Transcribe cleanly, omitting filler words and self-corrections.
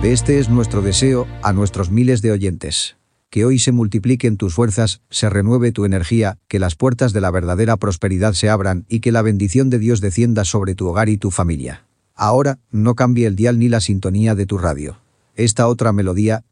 Este es nuestro deseo a nuestros miles de oyentes. Que hoy se multipliquen tus fuerzas, se renueve tu energía, que las puertas de la verdadera prosperidad se abran y que la bendición de Dios descienda sobre tu hogar y tu familia. Ahora, no cambie el dial ni la sintonía de tu radio. Esta otra melodía